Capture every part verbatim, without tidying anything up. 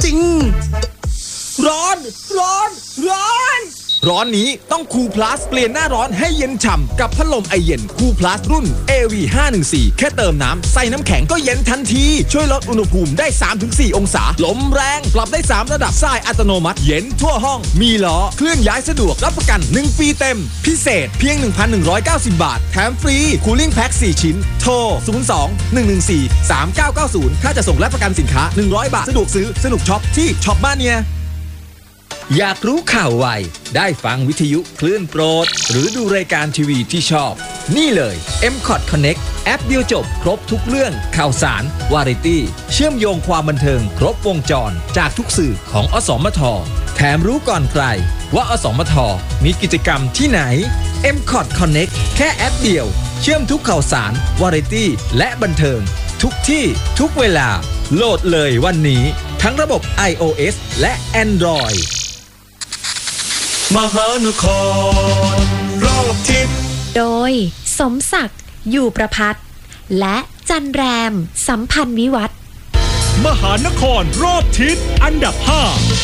ริงๆร้อนร้อนร้อนร้อนนี้ต้องคูลพลัสเปลี่ยนหน้าร้อนให้เย็นฉ่ำกับพัดลมไอเย็นคูลพลัสรุ่น เอ วี ห้าหนึ่งสี่ แค่เติมน้ำใส่น้ำแข็งก็เย็นทันทีช่วยลดอุณหภูมิได้ สามถึงสี่ องศาลมแรงปรับได้สามระดับทรายอัตโนมัติเย็นทั่วห้องมีล้อเคลื่อนย้ายสะดวกรับประกันหนึ่งปีเต็มพิเศษเพียง หนึ่งพันหนึ่งร้อยเก้าสิบ บาทแถมฟรีคูลิ่งแพ็คสี่ชิ้นโทรศูนย์ สอง หนึ่ง หนึ่ง สี่ สาม เก้า เก้า ศูนย์ค่าจะส่งและประกันสินค้าหนึ่งร้อยบาทสะดวกซื้อสนุกช็อปที่ช็อปบ้านเนี่ยอยากรู้ข่าวไวได้ฟังวิทยุคลื่นโปรดหรือดูรายการทีวีที่ชอบนี่เลย เอ็ม คอท Connect แอปเดียวจบครบทุกเรื่องข่าวสารวาไรตี้เชื่อมโยงความบันเทิงครบวงจรจากทุกสื่อของอสมทแถมรู้ก่อนใครว่าอสมทมีกิจกรรมที่ไหน เอ็ม คอท Connect แค่แอปเดียวเชื่อมทุกข่าวสารวาไรตี้และบันเทิงทุกที่ทุกเวลาโหลดเลยวันนี้ทั้งระบบ iOS และ Androidมหานครรอบทิศโดยสมศักดิ์อยู่ประภัตและจันแรมสัมพันธ์วิวัฒน์มหานครรอบทิศอันดับห้า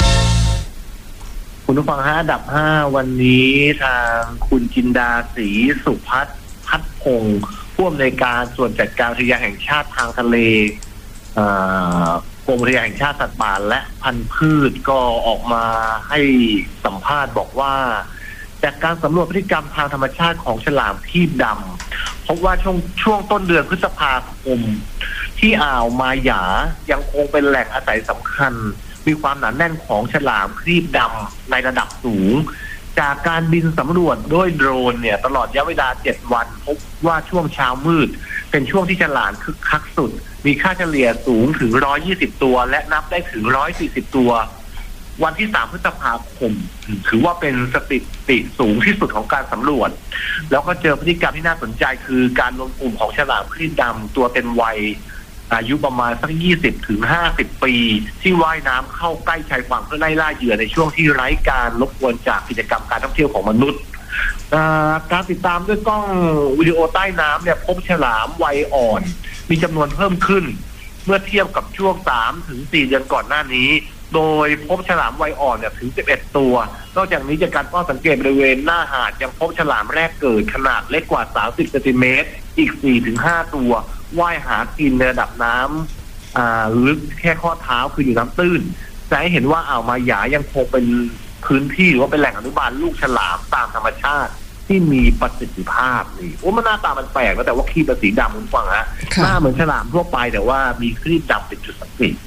คุณผู้ฟังฮะอันดับห้าวันนี้ทางคุณจินดาศรีสุพัฒน์พัฒพงศ์ผู้อำนวยการส่วนจัดการอุทยานแห่งชาติทางทะเลกรมอุทยานแห่งชาติสัตว์ป่าและพันธุ์พืชก็ออกมาให้สัมภาษณ์บอกว่าจากการสำรวจพฤติกรรมทางธรรมชาติของฉลามครีบดำพบว่าช่วงช่วงต้นเดือนพฤษภาคมที่อ่าวมาหยายังคงเป็นแหล่งอาศัยสำคัญมีความหนาแน่นของฉลามครีบดำในระดับสูงจากการบินสำรวจด้วยโดรนเนี่ยตลอดระยะเวลาเจ็ดวันพบว่าช่วงเช้ามืดเป็นช่วงที่ฉลามคึกคักสุดมีค่าเฉลี่ยสูงถึงหนึ่งร้อยยี่สิบตัวและนับได้ถึงหนึ่งร้อยสี่สิบตัววันที่สามพฤษภาคมถือว่าเป็นสถิติสูงที่สุดของการสำรวจแล้วก็เจอพฤติกรรมที่น่าสนใจคือการรวมกลุ่มของฉลามครีบดำตัวเต็มวัยอายุประมาณสักยี่สิบถึงห้าสิบปีที่ว่ายน้ำเข้าใกล้ชายฝั่งเพื่อไล่ล่าเหยื่อในช่วงที่ไร้การรบกวนจากกิจกรรมการท่องเที่ยวของมนุษย์การติดตามด้วยกล้องวิดีโอใต้น้ำเนี่ยพบฉลามวัยอ่อนมีจำนวนเพิ่มขึ้นเมื่อเทียบกับช่วง สามถึงสี่ เดือนก่อนหน้านี้โดยพบฉลามวัยอ่อนเนี่ยถึงสิบเอ็ดตัวนอกจากนี้จากการเฝ้าสังเกตบริเวณหน้าหาดยังพบฉลามแรกเกิดขนาดเล็กกว่าสามสิบเซนติเมตรอีก สี่ถึงห้า ตัวว่ายหากินในระดับน้ำอ่าลึกแค่ข้อเท้าคืออยู่น้ำตื้นจะให้เห็นว่าอ่าวมาหยายังคงเป็นพื้นที่หรือว่าเป็นแหล่งอนุบาลลูกฉลามตามธรรมชาติที่มีประสิทธิภาพนี่โอ้มันหน้าตามันแปลกนะแต่ว่าครีบเป็นสีดำคุณฟังฮะหน้าเหมือนฉลามทั่วไปแต่ว่ามีครีบดำเป็นจุดสังเกต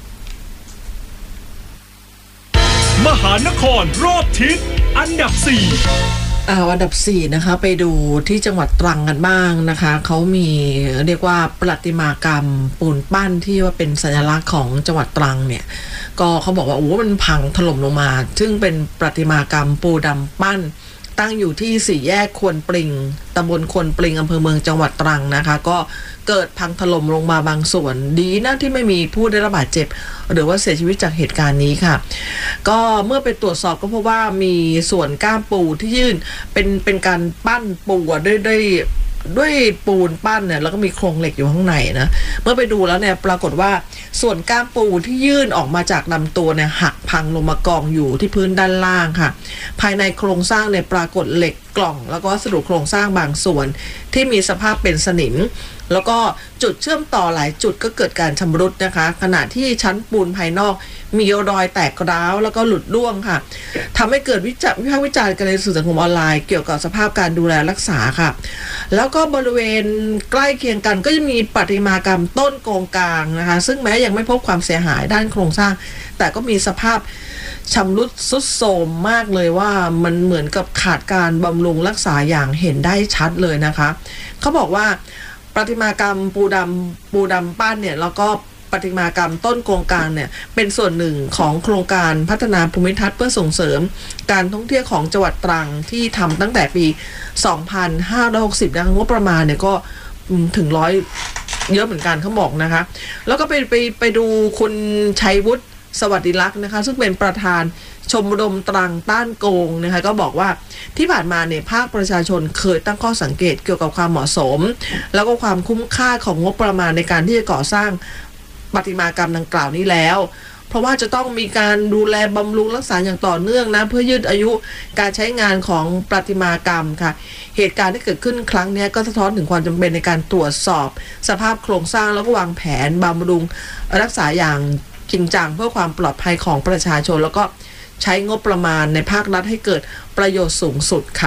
มหานครรอบทิศอันดับสี่อ่าอันดับสี่นะคะไปดูที่จังหวัดตรังกันบ้างนะคะเขามีเรียกว่าประติมากรรมปูนปั้นที่ว่าเป็นสัญลักษณ์ของจังหวัดตรังเนี่ยก็เขาบอกว่าโอ้มันพังถล่มลงมาซึ่งเป็นประติมากรรมปูดำปั้นตั้งอยู่ที่สี่แยกควนปริงตำบลควนปริงอำเภอเมืองจังหวัดตรังนะคะก็เกิดพังถล่มลงมาบางส่วนดีนะที่ไม่มีผู้ได้รับบาดเจ็บหรือว่าเสียชีวิตจากเหตุการณ์นี้ค่ะก็เมื่อไปตรวจสอบก็พบว่ามีส่วนก้ามปูที่ยื่นเป็นเป็นการปั้นปูด้วยด้วยด้วยปูนปั้นเนี่ยแล้วก็มีโครงเหล็กอยู่ข้างในนะเมื่อไปดูแล้วเนี่ยปรากฏว่าส่วนก้ามปูที่ยื่นออกมาจากลำตัวเนี่ยหักพังลงมากองอยู่ที่พื้นด้านล่างค่ะภายในโครงสร้างเนี่ยปรากฏเหล็กกล่องแล้วก็วัสดุโครงสร้างบางส่วนที่มีสภาพเป็นสนิมแล้วก็จุดเชื่อมต่อหลายจุดก็เกิดการชำรุดนะคะขณะที่ชั้นปูนภายนอกมีรอยแตกร้าวแล้วก็หลุดร่วงค่ะทำให้เกิดวิจารณ์วิพากษ์วิจารณ์กันในสื่อสังคมออนไลน์เกี่ยวกับสภาพการดูแลรักษาค่ะแล้วก็บริเวณใกล้เคียงกันก็จะมีประติมากรรมต้นโกงกลางนะคะซึ่งแม้ยังไม่พบความเสียหายด้านโครงสร้างแต่ก็มีสภาพชำรุดทรุดโทรมมากเลยว่ามันเหมือนกับขาดการบำรุงรักษาอย่างเห็นได้ชัดเลยนะคะเขาบอกว่าประติมากรรมปูดำปูดำปั้นเนี่ยแล้วก็ประติมากรรมต้นโกงกลางเนี่ยเป็นส่วนหนึ่งของโครงการพัฒนาภูมิทัศน์เพื่อส่งเสริมการท่องเที่ยวของจังหวัดตรังที่ทำตั้งแต่ปีสองพันห้าร้อยหกสิบนะงบประมาณเนี่ยก็ถึงร้อยเยอะเหมือนกันเขาบอกนะคะแล้วก็ไปไปไปดูคุณชัยวุฒิสวัสดิลักษณ์นะคะซึ่งเป็นประธานชมรมตรังต้านโกงนะคะก็บอกว่าที่ผ่านมาเนี่ยภาคประชาชนเคยตั้งข้อสังเกตเกี่ยวกับความเหมาะสมแล้วก็ความคุ้มค่าของงบประมาณในการที่จะก่อสร้างประติมากรรมดังกล่าวนี้แล้วเพราะว่าจะต้องมีการดูแลบำรุงรักษาอย่างต่อเนื่องนะเพื่อยืดอายุการใช้งานของประติมากรรมค่ะเหตุการณ์ที่เกิดขึ้นครั้งนี้ก็สะท้อนถึงความจำเป็นในการตรวจสอบสภาพโครงสร้างแล้วก็วางแผนบำรุงรักษาอย่างจริงจังเพื่อความปลอดภัยของประชาชนแล้วก็ใช้งบประมาณในภาครัฐให้เกิดประโยชน์สูงสุดค่ะ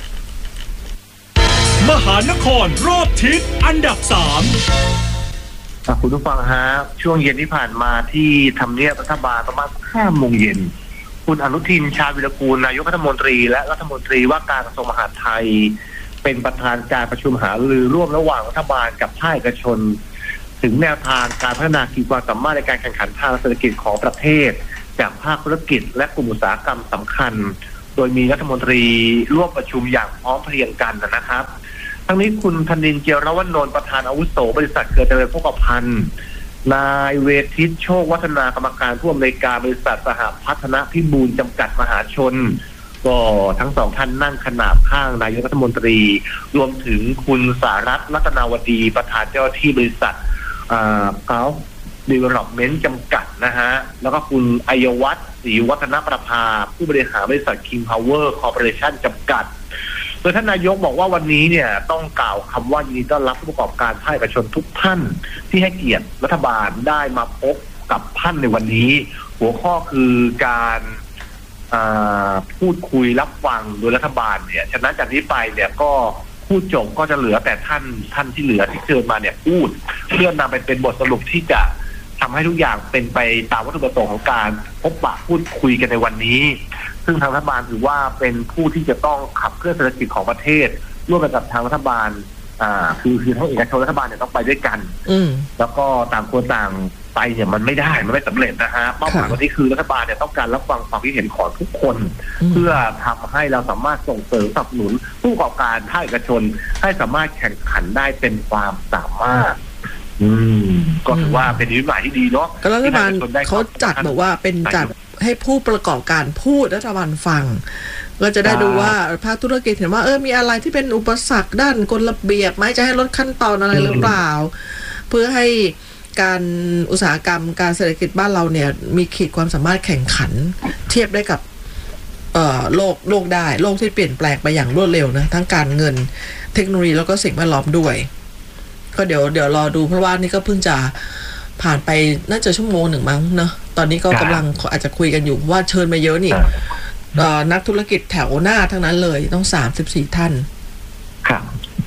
มหานครรอบทิศอันดับสามคุณผู้ฟังฮะช่วงเย็นที่ผ่านมาที่ทำเนียบรัฐบาลประมาณห้าโมงเย็นคุณอนุทินชาญวิรากูลนายกรัฐมนตรีและรัฐมนตรีว่าการกระทรวงมหาดไทยเป็นประธานการประชุมหารือร่วมระหว่างรัฐบาลกับภาคเอกชนถึงแนวทางการพัฒนาขีดความสามารถในการแข่งขันทางเศรษฐกิจของประเทศจากภาคธุรกิจและกลุ่มอุตสาหกรรมสำคัญโดยมีรัฐมนตรีร่วมประชุมอย่างพร้อมเพรียงกันนะครับทั้งนี้คุณธนินทร์เจียรวนนท์ประธานอาวุโสบริษัทเครือเจริญโภคภัณฑ์นายเวทิตโชควัฒนากรรมการผู้อำนวยการบริษัทสหพัฒนพิบูลจำกัดมหาชนก็ทั้งสองท่านนั่งขนาบข้างนายกรัฐมนตรีรวมถึงคุณสารัตน์รัตนาวดีประธานเจ้าหน้าที่บริษัทเกาดีเวลลอปเมนต์จำกัดนะฮะแล้วก็คุณอัยวัฒน์ศรีวัฒนประภาผู้บริหารบริษัท King Power Corporation จำกัดโดยท่านนายกบอกว่าวันนี้เนี่ยต้องกล่าวคำว่ายินดีต้อนรับผู้ประกอบการภาคเอกชนทุกท่านที่ให้เกียรติรัฐบาลได้มาพบกับท่านในวันนี้หัวข้อคือการพูดคุยรับฟังโดยรัฐบาลเนี่ยฉะนั้นจากนี้ไปเนี่ยก็พูดจบก็จะเหลือแต่ท่านท่านที่เหลือที่เชิญมาเนี่ยพูดเพื่อนำไปเป็นบทสรุปที่จะทำให้ทุกอย่างเป็นไปตามวัตถุประสงค์ของการพบปะพูดคุยกันในวันนี้ซึ่งทางรัฐบาลถือว่าเป็นผู้ที่จะต้องขับเคลื่อนเศรษฐกิจของประเทศร่วมกันกับทางรัฐบาลอ่าคือคือทั้งเอกชนรัฐบาลเนี่ยต้องไปด้วยกันแล้วก็ต่างคนต่างไปเนี่ยมันไม่ได้มันไม่สำเร็จนะฮะเป้าหมายวันนี้คือรัฐบาลเนี่ยต้องการรับฟังความคิดเห็นของทุกคนเพื่อทำให้เราสามารถส่งเสริมสนับสนุนผู้ประกอบการภาคเอกชนให้สามารถแข่งขันได้เต็มความสามารถอืมก็ถือว่าเป็นนิมิตหมายที่ดีเนาะรัฐบาลเขาจัดบอกว่าเป็นจัดให้ผู้ประกอบการพูดรัฐบาลฟังก็จะได้ดูว่าภาคธุรกิจเห็นว่าเออมีอะไรที่เป็นอุปสรรคด้านกฎระเบียบไหมจะให้ลดขั้นตอนอะไรหรือเปล่าเพื่อให้การอุตสาหกรรมการเศรษฐกิจบ้านเราเนี่ยมีขีดความสามารถแข่งขันเทียบได้กับเอ่อโลกโลกได้โลกที่เปลี่ยนแปลงไปอย่างรวดเร็วนะทั้งการเงินเทคโนโลยีแล้วก็สิ่งแวดล้อมด้วยก็เดี๋ยวเดี๋ยวรอดูเพราะว่านี่ก็เพิ่งจะผ่านไปน่าจะชั่วโมงหนึ่งมั้งเนาะตอนนี้ก็กำลังอาจจะคุยกันอยู่ว่าเชิญมาเยอะนี่นักธุรกิจแถวหน้าทั้งนั้นเลยต้องสามสิบสี่ท่านครับ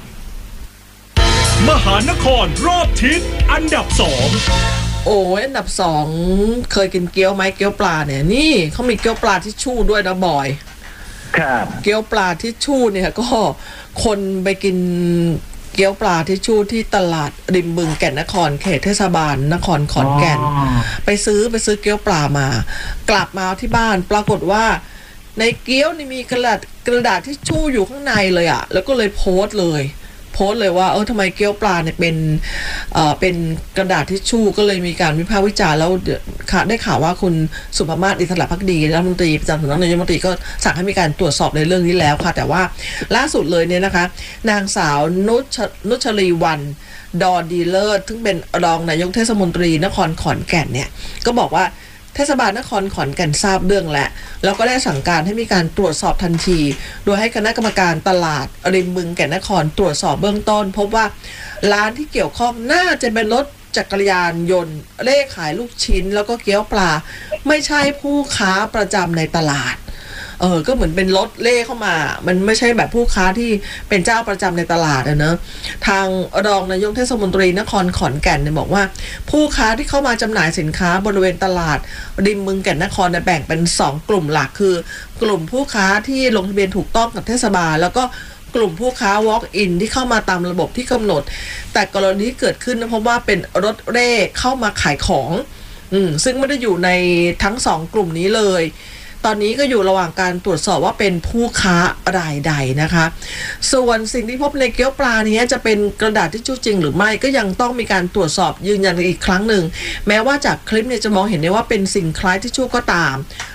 มหานครรอบทิศอันดับสองโอ้ยอันดับสองเคยกินเกี๊ยวไหมเกี๊ยวปลาเนี่ยนี่เขามีเกี๊ยวปลาทิชชู่ด้วยนะบอยครับเกี๊ยวปลาทิชชู่เนี่ยก็คนไปกินเกี๊ยวปลาทิชชู่ที่ตลาดริมบึงแก่นนครเขตเทศบาลนครขอนแก่นไปซื้อไปซื้อเกี๊ยวปลามากลับมาที่บ้านปรากฏว่าในเกี๊ยวนี่มีกระดาษกระดาษทิชชู่อยู่ข้างในเลยอะแล้วก็เลยโพสต์เลยโพสต์เลยว่าเออทำไมเกี๊ยวปลาเนี่ยเป็นเอ่อเป็นกระดาษทิชชู่ก็เลยมีการวิพากษ์วิจารณ์แล้วได้ข่าวว่าคุณสุภมาศอิสระภักดีรัฐมนตรีประจำสำนักนายกรัฐมนตรีก็สั่งให้มีการตรวจสอบในเรื่องนี้แล้วค่ะแต่ว่าล่าสุดเลยเนี่ยนะคะนางสาวนุชนุชลีวรรณดอดีเลิศซึ่งเป็นรองนายกเทศมนตรีนครขอนแก่นเนี่ยก็บอกว่าเทศบาลนครขอนแก่นทราบเรื่องแล้วแล้วก็ได้สั่งการให้มีการตรวจสอบทันทีโดยให้คณะกรรมการตลาดริมบึงแก่นนครตรวจสอบเบื้องต้นพบว่าร้านที่เกี่ยวข้องน่าจะเป็นรถจักรยานยนต์เล่ขายลูกชิ้นแล้วก็เกี๊ยวปลาไม่ใช่ผู้ค้าประจำในตลาดเออก็เหมือนเป็นรถเล่เข้ามามันไม่ใช่แบบผู้ค้าที่เป็นเจ้าประจำในตลาดนะเนอะทางรองนายกเทศมนตรีนครขอนแก่นเนี่ยบอกว่าผู้ค้าที่เข้ามาจำหน่ายสินค้าบริเวณตลาดริมบึงแก่นนครเนี่ยแบ่งเป็นสองกลุ่มหลักคือกลุ่มผู้ค้าที่ลงทะเบียนถูกต้องกับเทศบาลแล้วก็กลุ่มผู้ค้า walk in ที่เข้ามาตามระบบที่กำหนดแต่กรณีที่เกิดขึ้นนะเพราะว่าเป็นรถเร่เข้ามาขายของอืมซึ่งไม่ได้อยู่ในทั้งสองกลุ่มนี้เลยตอนนี้ก็อยู่ระหว่างการตรวจสอบว่าเป็นผู้ค้ารายใดนะคะส่วนสิ่งที่พบในเกี๊ยวปลานี้จะเป็นกระดาษทิชชู่จริงหรือไม่ก็ยังต้องมีการตรวจสอบยืนยันอีกครั้งหนึ่งแม้ว่าจากคลิปเนี่ยจะมองเห็นได้ว่าเป็นสิ่งคล้ายทิชชู่ก็ตาม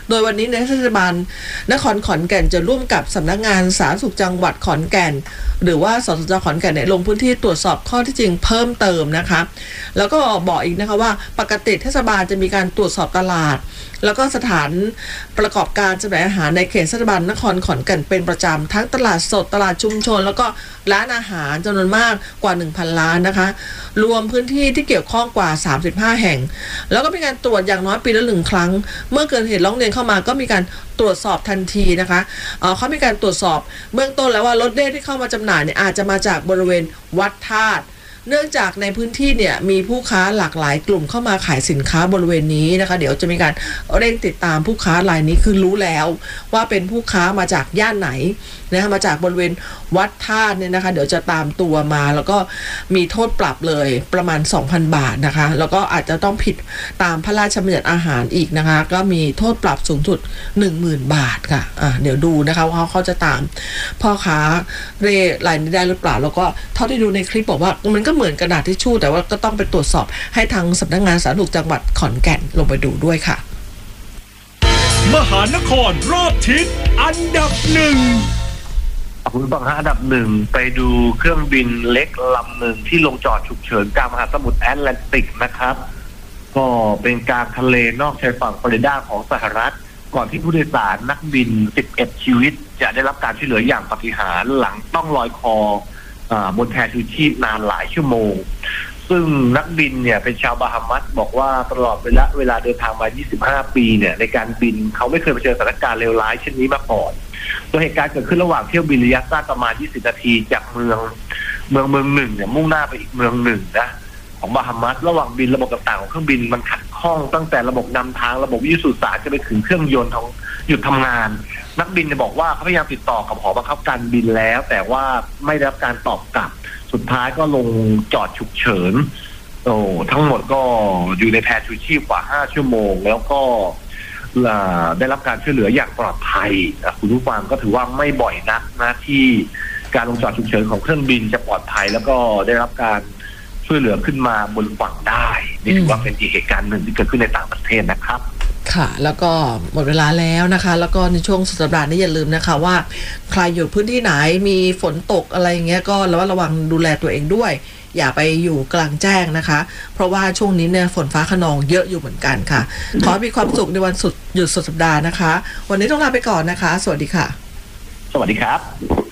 โดยวันนี้ในเทศบาลนครขอนแก่นจะร่วมกับสำนักงานสาธารณสุขจังหวัดขอนแก่นหรือว่าสสจขอนแก่นเนี่ยลงพื้นที่ตรวจสอบข้อที่จริงเพิ่มเติมนะคะแล้วก็บอกอีกนะคะว่าปกติเทศบาลจะมีการตรวจสอบตลาดแล้วก็สถานประกอบการจำหน่ายอาหารในเขตเทศบาลนครขอนแก่นเป็นประจำทั้งตลาดสดตลาดชุมชนแล้วก็ร้านอาหารจำนวนมากกว่า หนึ่งพัน ร้านนะคะรวมพื้นที่ที่เกี่ยวข้องกว่าสามสิบห้าแห่งแล้วก็มีการตรวจอย่างน้อยปีละหนึ่งครั้งเมื่อเกิดเหตุร้องเรียนเข้ามาก็มีการตรวจสอบทันทีนะคะเอ่อเขามีการตรวจสอบเบื้องต้นแล้วว่ารถเด้ที่เข้ามาจำหน่ายเนี่ยอาจจะมาจากบริเวณวัดธาตุเนื่องจากในพื้นที่เนี่ยมีผู้ค้าหลากหลายกลุ่มเข้ามาขายสินค้าบริเวณนี้นะคะเดี๋ยวจะมีการเร่งติดตามผู้ค้ารายนี้คือรู้แล้วว่าเป็นผู้ค้ามาจากย่านไหนนะคะมาจากบริเวณวัดธาตุเนี่ยนะคะเดี๋ยวจะตามตัวมาแล้วก็มีโทษปรับเลยประมาณ สองพัน บาทนะคะแล้วก็อาจจะต้องผิดตามพระราชบัญญัติอาหารอีกนะคะก็มีโทษปรับสูงสุด หนึ่งหมื่น บาทค่ะอ่ะเดี๋ยวดูนะคะว่าเขาจะตามพ่อค้าเร่รายนี้ได้หรือเปล่าแล้วก็เท่าที่ดูในคลิปบอกว่ามันก็เหมือนกระดาษทิชชู่แต่ว่าก็ต้องไปตรวจสอบให้ทางสำนักงานสาธารณสุขจังหวัดขอนแก่นลงไปดูด้วยค่ะมหานครรอบทิศอันดับหนึ่งคุณบังคับอันดับหนึ่งไปดูเครื่องบินเล็กลำหนึ่งที่ลงจอดฉุกเฉินกลางมหาสมุทรแอตแลนติกนะครับก็เป็นกลางทะเลนอกชายฝั่งฟลอริดาของสหรัฐก่อนที่ผู้โดยสารนักบินสิบเอ็ดชีวิตจะได้รับการช่วยเหลืออย่างปาฏิหาริย์หลังต้องลอยคอบนแพชูชีพนานหลายชั่วโมงซึ่งนักบินเนี่ยเป็นชาวบาฮามัสบอกว่าตลอดเวลาเวลาเดินทางมายี่สิบห้าปีเนี่ยในการบินเขาไม่เคยเผชิญสถานการณ์เลวร้ายเช่นนี้มาก่อนโดยเหตุการณ์เกิดขึ้นระหว่างเที่ยวบินระยะสั้นประมาณยี่สิบนาทีจากเมืองเมืองเมืองหนึ่งเนี่ยมุ่งหน้าไปอีกเมืองหนึ่งนะของบาฮามัสระหว่างบินระบบต่างๆของเครื่องบินมันขัดข้องตั้งแต่ระบบนำทางระบบวิทยุสื่อสารจะไปถึงเครื่องยนต์ของหยุดทำงานนักบินเนี่ยบอกว่าเขาพยายามติดต่อกับหอบังคับการบินแล้วแต่ว่าไม่ได้รับการตอบกลับสุดท้ายก็ลงจอดฉุกเฉินโอ้ทั้งหมดก็อยู่ในแพชูชีพกว่าห้าชั่วโมงแล้วก็ได้รับการช่วยเหลืออย่างปลอดภัยคุณผู้ฟังก็ถือว่าไม่บ่อยนักนะที่การลงจอดฉุกเฉินของเครื่องบินจะปลอดภัยแล้วก็ได้รับการช่วยเหลือขึ้นมาบนฝั่งได้นี่ถือว่าเป็นอีกเหตุการณ์หนึ่งที่เกิดขึ้นในต่างประเทศนะครับค่ะแล้วก็หมดเวลาแล้วนะคะแล้วก็ในช่วงสุดสัปดาห์นี้อย่าลืมนะคะว่าใครอยู่พื้นที่ไหนมีฝนตกอะไรเงี้ยก็ระมัดระวังดูแลตัวเองด้วยอย่าไปอยู่กลางแจ้งนะคะเพราะว่าช่วงนี้เนี่ยฝนฟ้าคะนองเยอะอยู่เหมือนกันค่ะขอให้มีความสุขในวันสุดหยุดสุดสัปดาห์นะคะวันนี้ต้องลาไปก่อนนะคะสวัสดีค่ะสวัสดีครับ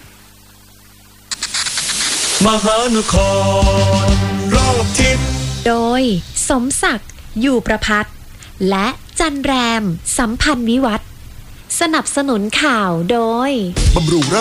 มหานครรอบทิศโดยสมศักดิ์อยู่ประภัตรและจันแรมสัมพันธ์วิวัฒน์สนับสนุนข่าวโดยบำรุง